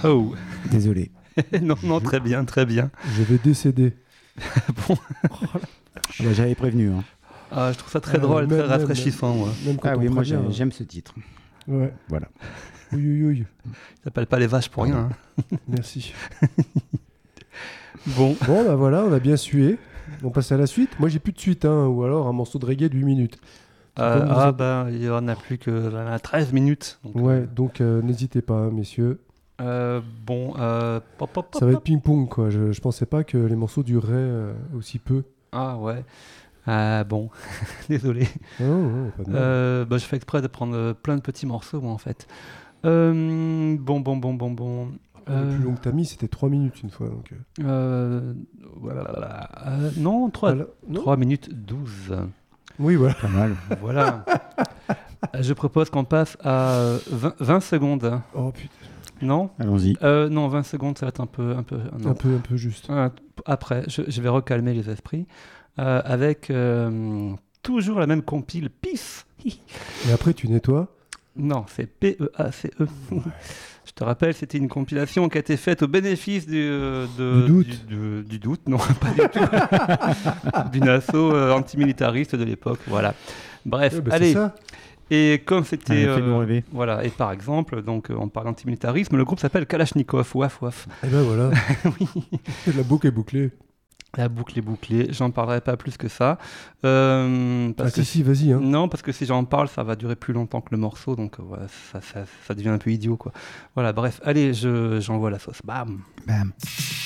Oh. Désolé. Non, non, très bien, très bien. Je vais décéder. Bon. Ah bah, j'avais prévenu. Hein. Ah, je trouve ça très drôle, très rafraîchissant. Moi. Même quand Ah on oui, moi prévient, j'aime ce titre. Ouais. Voilà. Oui. Ça s'appelle pas les vaches pour rien. Hein. Merci. Bon. Bon, bah voilà, on a bien sué. On passe à la suite. Moi, j'ai plus de suite, hein, ou alors un morceau de reggae de 8 minutes. Il y en a plus que 13 minutes. Donc, Ouais, donc n'hésitez pas, hein, messieurs. Bon, Ça va être ping-pong, quoi. Je pensais pas que les morceaux dureraient aussi peu. Ah ouais. Bon, désolé. Non, pas de mal. Je fais exprès de prendre plein de petits morceaux, moi, en fait. Bon. Le plus long que t'as mis, c'était 3 minutes une fois. Donc, non, 3 non minutes 12. Oui, voilà. Pas mal. Voilà. Je propose qu'on passe à 20 secondes. Oh putain. Non Allons-y. Non, 20 secondes, ça va être un peu non. Un peu juste. Après, je vais recalmer les esprits avec toujours la même compile PIF. Et après, tu nettoies. Non, c'est PEACE. Je te rappelle, c'était une compilation qui a été faite au bénéfice du doute. Du doute, non, pas du tout. D'une asso antimilitariste de l'époque, voilà. Bref, allez. C'est ça. Et comme c'était... fais-nous rêver. Voilà, et par exemple, donc on parle d'antimilitarisme, le groupe s'appelle Kalachnikov, waf. Et ben voilà. Oui. La boucle est bouclée. La boucle est bouclée, j'en parlerai pas plus que ça. Si, vas-y. Hein. Non, parce que si j'en parle, ça va durer plus longtemps que le morceau, donc voilà, ça devient un peu idiot, quoi. Voilà, bref, allez, j'envoie la sauce. Bam. Bam.